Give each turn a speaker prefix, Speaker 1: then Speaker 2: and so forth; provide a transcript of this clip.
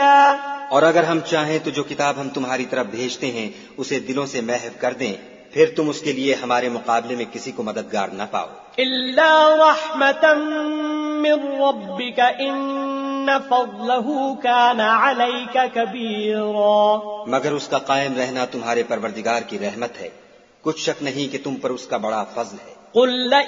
Speaker 1: تفصيلا
Speaker 2: और अगर हम चाहें तो जो किताब हम तुम्हारी तरफ भेजते हैं उसे दिलों से महव कर दें, फिर तुम उसके लिए हमारे मुकाबले में किसी को मददगार न पाओ।
Speaker 1: إلا رحمة من ربك إن فضله كان عليك كبيرا
Speaker 2: मगर उसका कायम रहना तुम्हारे परवरदिगार की रहमत है, कुछ शक नहीं कि तुम पर उसका बड़ा फज़्ल है।
Speaker 1: قل